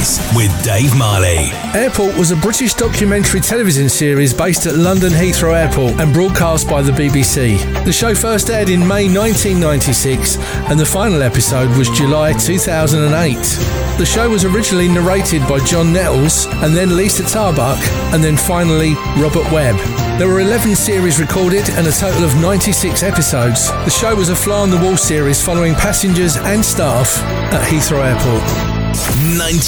Stories with Dave Marley. Airport was a British documentary television series based at London Heathrow Airport and broadcast by the BBC. The show first aired in May 1996 and the final episode was July 2008. The show was originally narrated by John Nettles and then Lisa Tarbuck and then finally Robert Webb. There were 11 series recorded and a total of 96 episodes. The show was a fly-on-the-wall series following passengers and staff at Heathrow Airport. 90